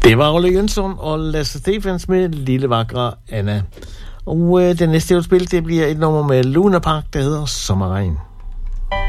Det var Ole Jønsson og Lasse Stephens med Lille Vakre Anna. Og det næste spil, det bliver et nummer med Luna Park, der hedder Sommerregn.